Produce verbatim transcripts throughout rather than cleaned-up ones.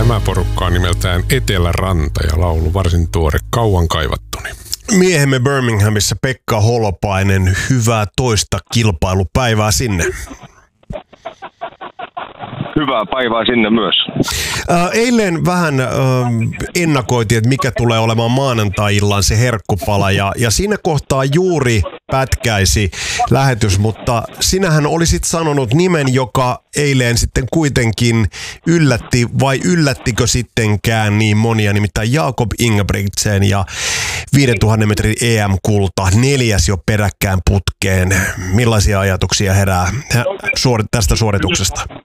Tämä porukka on nimeltään Eteläranta ja laulu varsin tuore, kauan kaivattuni. Miehemme Birminghamissa Pekka Holopainen, hyvää toista kilpailupäivää sinne. Hyvää päivää sinne myös. Ää, eilen vähän ää, ennakoitiin, että mikä tulee olemaan maanantai-illan se herkkupala, ja, ja siinä kohtaa juuri pätkäisi lähetys, mutta sinähän olisit sanonut nimen, joka eilen sitten kuitenkin yllätti, vai yllättikö sittenkään niin monia, nimittäin Jakob Ingebrigtsen ja viisituhatta metrin E M-kulta, neljäs jo peräkkään putkeen. Millaisia ajatuksia herää tästä suorituksesta?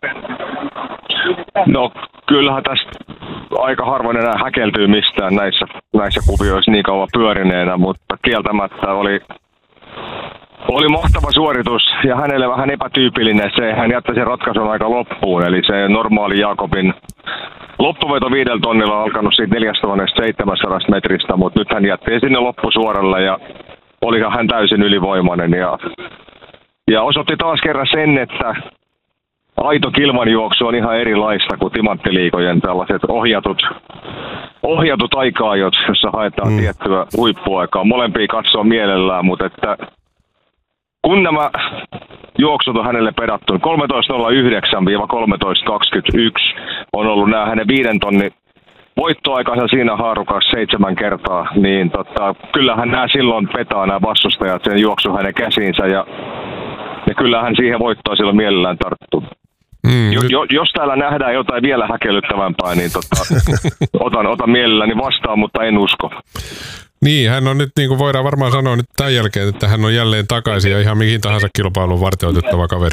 No kyllähän tästä aika harvoin enää häkeltyy mistään näissä, näissä kuvioissa niin kauan pyörineenä, mutta kieltämättä oli, oli mahtava suoritus ja hänelle vähän epätyypillinen se, hän jätti sen ratkaisun aika loppuun, eli se normaali Jakobin loppuveto viidellä tonnilla on alkanut siitä neljätuhattaseitsemänsataa metristä, mutta nyt hän jätti sinne loppusuoralle ja olihan hän täysin ylivoimainen ja, ja osoitti taas kerran sen, että aito kilvanjuoksu on ihan erilaista kuin timanttiliigojen tällaiset ohjatut, ohjatut aika-ajot, jossa haetaan mm. tiettyä huippuaikaa. Molempia katsoo mielellään, mutta että kun nämä juoksut on hänelle pedattu, kolmetoista nolla yhdeksän kolmetoista kaksikymmentäyksi on ollut nämä hänen viiden tonnin voittoaikansa siinä haarukassa seitsemän kertaa, niin tota, kyllähän nämä silloin petaa nämä vastustajat sen juoksu hänen käsiinsä ja, ja kyllähän siihen voittoa silloin mielellään tarttuu. Mm, jo, jo, jos täällä nähdään jotain vielä häkellyttävämpää, niin tota, otan, otan mielelläni vastaan, mutta en usko. Niin, hän on nyt, niin kuin voidaan varmaan sanoa nyt tämän jälkeen, että hän on jälleen takaisin ja ihan mihin tahansa kilpailuun varteutettava kaveri.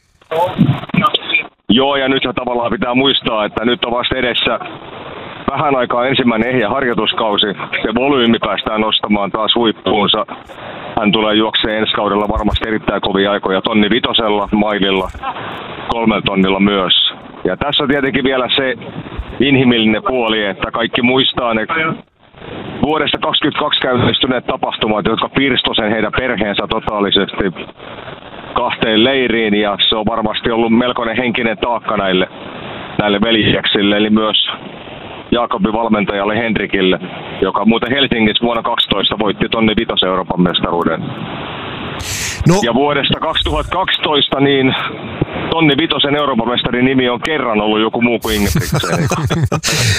Joo, ja nyt tavallaan pitää muistaa, että nyt on vasta edessä vähän aikaa ensimmäinen ehjä harjoituskausi. Se volyymi päästään nostamaan taas huippuunsa. Hän tulee juokseen ensi kaudella varmasti erittäin kovia aikoja tonni vitosella, maililla, kolmella tonnilla myös. Ja tässä on tietenkin vielä se inhimillinen puoli, että kaikki muistaa ne vuodesta kaksikymmentäkaksi käynnistyneet tapahtumat, jotka pirstoi sen heidän perheensä totaalisesti kahteen leiriin. Ja se on varmasti ollut melkoinen henkinen taakka näille, näille veljeksille, eli myös Jakobin valmentajalle Henrikille, joka muuten Helsingissä vuonna kaksitoista voitti tonni vitosen Euroopan mestaruuden. No. Ja vuodesta kaksituhattakaksitoista niin tonni vitosen Euroopan mestarin nimi on kerran ollut joku muu kuin Ingebrigtsen.